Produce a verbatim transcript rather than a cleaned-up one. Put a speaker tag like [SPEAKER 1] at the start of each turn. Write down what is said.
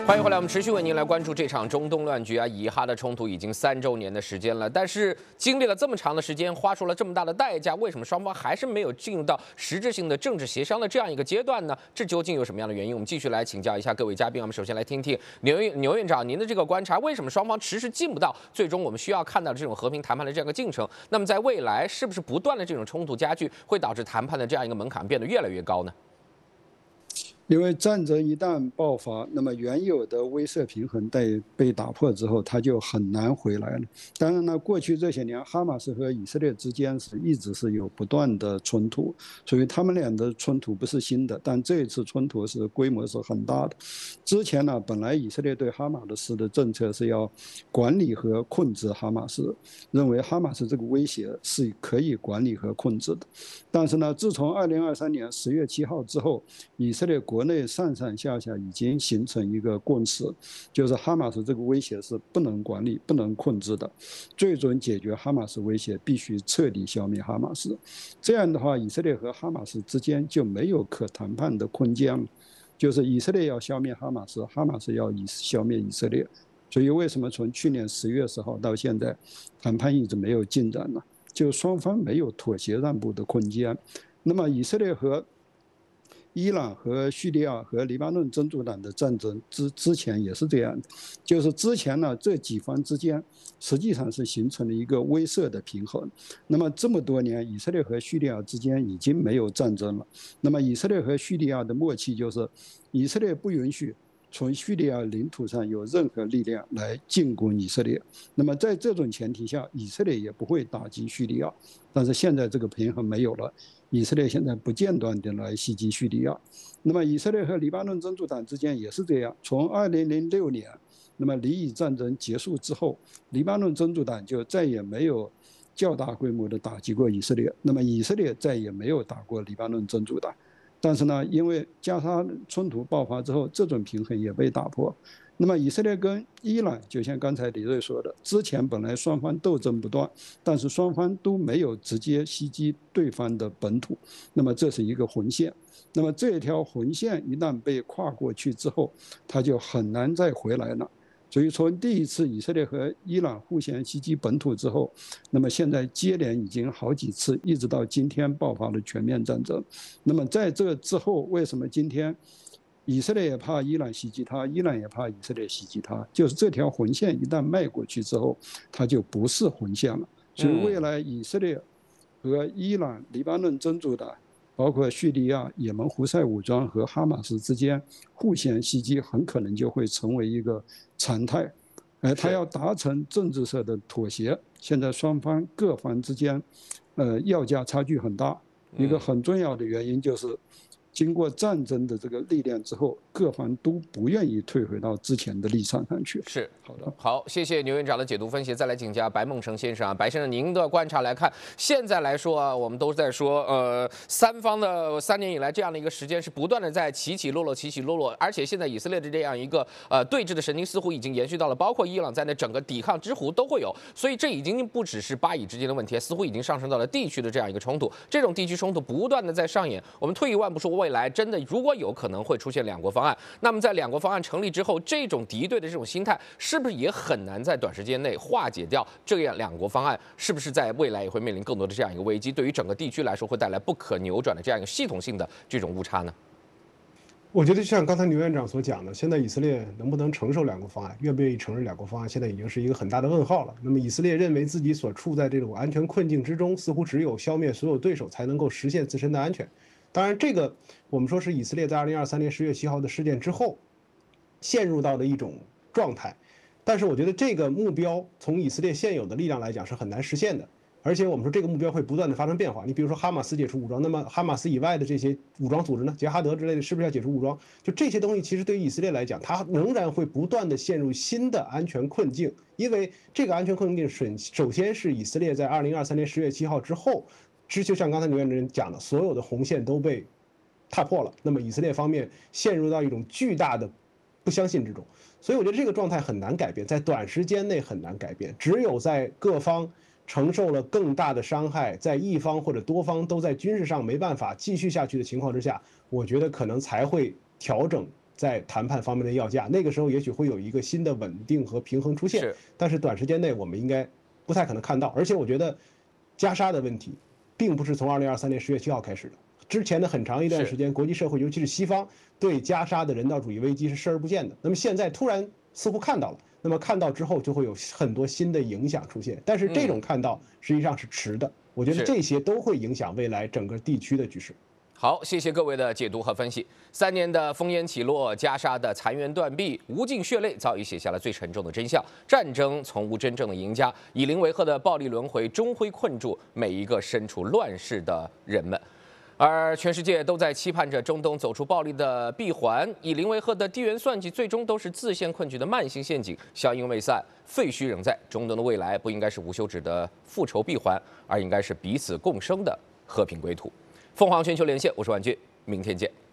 [SPEAKER 1] 欢迎回来，我们持续为您来关注这场中东乱局啊。以哈的冲突已经三周年的时间了，但是经历了这么长的时间，花出了这么大的代价，为什么双方还是没有进入到实质性的政治协商的这样一个阶段呢？这究竟有什么样的原因？我们继续来请教一下各位嘉宾。我们首先来听听牛牛院长您的这个观察，为什么双方迟迟进不到最终我们需要看到的这种和平谈判的这样一个进程？那么在未来是不是不断的这种冲突加剧，会导致谈判的这样一个门槛变得越来越高呢？
[SPEAKER 2] 因为战争一旦爆发，那么原有的威慑平衡被被打破之后，它就很难回来了。当然呢，过去这些年，哈马斯和以色列之间是一直是有不断的冲突，所以他们俩的冲突不是新的，但这一次冲突是规模是很大的。之前呢，本来以色列对哈马斯的政策是要管理和控制哈马斯，认为哈马斯这个威胁是可以管理和控制的。但是呢，自从二零二三年十月七号之后，以色列国内上上下下已经形成一个共识，就是哈马斯这个威胁是不能管理、不能控制的。最终解决哈马斯威胁，必须彻底消灭哈马斯。这样的话，以色列和哈马斯之间就没有可谈判的空间了。就是以色列要消灭哈马斯，哈马斯要以消灭以色列。所以为什么从去年十月十号到现在，谈判一直没有进展呢？就双方没有妥协让步的空间。那么以色列和伊朗和叙利亚和黎巴嫩真主党的战争之之前也是这样的，就是之前呢这几方之间实际上是形成了一个威慑的平衡。那么这么多年，以色列和叙利亚之间已经没有战争了。那么以色列和叙利亚的默契就是，以色列不允许从叙利亚领土上有任何力量来进攻以色列。那么在这种前提下，以色列也不会打击叙利亚。但是现在这个平衡没有了，以色列现在不间断地来袭击叙利亚。那么以色列和黎巴嫩真主党之间也是这样，从二零零六年，那么黎以战争结束之后，黎巴嫩真主党就再也没有较大规模的打击过以色列，那么以色列再也没有打过黎巴嫩真主党。但是呢，因为加沙冲突爆发之后，这种平衡也被打破。那么以色列跟伊朗，就像刚才李锐说的，之前本来双方斗争不断，但是双方都没有直接袭击对方的本土，那么这是一个红线。那么这条红线一旦被跨过去之后，它就很难再回来了。所以从第一次以色列和伊朗互相袭击本土之后，那么现在接连已经好几次，一直到今天爆发了全面战争。那么在这之后，为什么今天以色列也怕伊朗袭击他，伊朗也怕以色列袭击他？就是这条红线一旦迈过去之后，它就不是红线了。所以未来以色列和伊朗、黎巴嫩真主党，包括叙利亚、也门胡塞武装和哈马斯之间互相袭击，很可能就会成为一个常态。呃，他要达成政治上的妥协，现在双方各方之间，呃，要价差距很大。一个很重要的原因就是，经过战争的这个力量之后，各方都不愿意退回到之前的立场上去。
[SPEAKER 1] 是
[SPEAKER 2] 好的，
[SPEAKER 1] 好，谢谢牛院长的解读分析。再来请教白梦成先生啊，白先生，您的观察来看，现在来说啊，我们都在说，呃，三方的三年以来这样的一个时间是不断的在起起落落、起起落落，而且现在以色列的这样一个呃对峙的神经似乎已经延续到了包括伊朗在内整个抵抗之湖都会有，所以这已经不只是巴以之间的问题，似乎已经上升到了地区的这样一个冲突。这种地区冲突不断的在上演。我们退一万步说，未来真的如果有可能会出现两国方案，那么在两国方案成立之后，这种敌对的这种心态是不是也很难在短时间内化解掉？这样两国方案是不是在未来也会面临更多的这样一个危机？对于整个地区来说，会带来不可扭转的这样一个系统性的这种误差呢？
[SPEAKER 3] 我觉得就像刚才牛院长所讲的，现在以色列能不能承受两国方案，愿不愿意承认两国方案，现在已经是一个很大的问号了。那么以色列认为自己所处在这种安全困境之中，似乎只有消灭所有对手才能够实现自身的安全。当然，这个我们说是以色列在二零二三年十月七号的事件之后陷入到的一种状态，但是我觉得这个目标从以色列现有的力量来讲是很难实现的。而且我们说这个目标会不断的发生变化。你比如说哈马斯解除武装，那么哈马斯以外的这些武装组织呢，杰哈德之类的，是不是要解除武装？就这些东西，其实对于以色列来讲，它仍然会不断的陷入新的安全困境，因为这个安全困境首首先是以色列在二零二三年十月七号之后，之就像刚才牛院长讲的，所有的红线都被踏破了，那么以色列方面陷入到一种巨大的不相信之中。所以我觉得这个状态很难改变，在短时间内很难改变，只有在各方承受了更大的伤害，在一方或者多方都在军事上没办法继续下去的情况之下，我觉得可能才会调整在谈判方面的要价，那个时候也许会有一个新的稳定和平衡出现。
[SPEAKER 1] 是，
[SPEAKER 3] 但是短时间内我们应该不太可能看到。而且我觉得加沙的问题，并不是从二零二三年十月七号开始的。之前的很长一段时间，国际社会尤其是西方对加沙的人道主义危机是视而不见的。那么现在突然似乎看到了，那么看到之后就会有很多新的影响出现。但是这种看到实际上是迟的，我觉得这些都会影响未来整个地区的局势。
[SPEAKER 1] 好，谢谢各位的解读和分析。三年的烽烟起落，加沙的残垣断壁，无尽血泪，早已写下了最沉重的真相。战争从无真正的赢家，以邻为壑的暴力轮回，终会困住每一个身处乱世的人们。而全世界都在期盼着中东走出暴力的闭环，以邻为壑的地缘算计，最终都是自陷困局的慢性陷阱。硝烟未散，废墟仍在。中东的未来不应该是无休止的复仇闭环，而应该是彼此共生的和平归途。凤凰全球连线，我是万军，明天见。